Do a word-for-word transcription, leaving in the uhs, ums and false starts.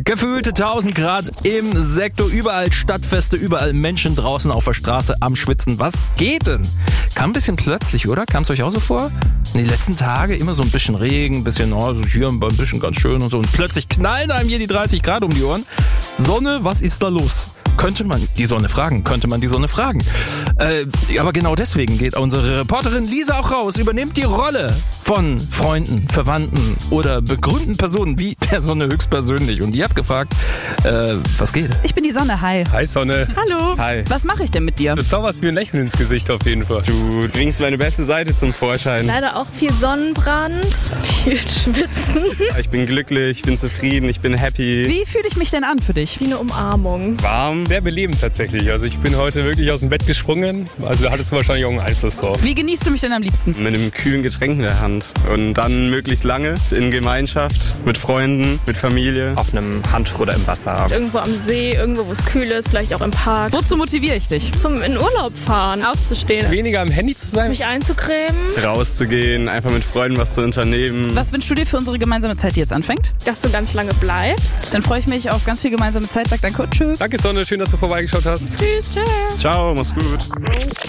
Gefühlte tausend Grad im Sektor, überall Stadtfeste, überall Menschen draußen auf der Straße am Schwitzen. Was geht denn? Kam ein bisschen plötzlich, oder? Kam es euch auch so vor? In den letzten Tagen immer so ein bisschen Regen, ein bisschen, oh, so hier ein bisschen ganz schön und so. Und plötzlich knallen einem hier die dreißig Grad um die Ohren. Sonne, was ist da los? Könnte man die Sonne fragen, könnte man die Sonne fragen. Äh, aber genau deswegen geht unsere Reporterin Lisa auch raus, übernimmt die Rolle von Freunden, Verwandten oder berühmten Personen wie der Sonne höchstpersönlich. Und die hat gefragt, äh, was geht? Ich bin die Sonne, hi. Hi Sonne. Hallo. Hi. Was mache ich denn mit dir? Du zauberst mir ein Lächeln ins Gesicht auf jeden Fall. Du bringst meine beste Seite zum Vorschein. Leider auch viel Sonnenbrand, viel Schwitzen. Ich bin glücklich, ich bin zufrieden, ich bin happy. Wie fühle ich mich denn an für dich? Wie eine Umarmung. Warm. Sehr belebend tatsächlich. Also ich bin heute wirklich aus dem Bett gesprungen. Also da hattest du wahrscheinlich auch einen Einfluss drauf. Wie genießt du mich denn am liebsten? Mit einem kühlen Getränk in der Hand. Und dann möglichst lange in Gemeinschaft, mit Freunden, mit Familie. Auf einem Handtuch oder im Wasser. Irgendwo am See, irgendwo wo es kühl ist, vielleicht auch im Park. Wozu motiviere ich dich? Zum in Urlaub fahren, aufzustehen, Weniger am Handy zu sein. mich einzucremen, Rauszugehen, einfach mit Freunden was zu unternehmen. Was wünschst du dir für unsere gemeinsame Zeit, die jetzt anfängt? dass du ganz lange bleibst. Dann freue ich mich auf ganz viel gemeinsame Zeit. Sag danke und tschüss. Danke Sonne, schön, dass du vorbeigeschaut hast. Tschüss, tschüss. Ciao, mach's gut.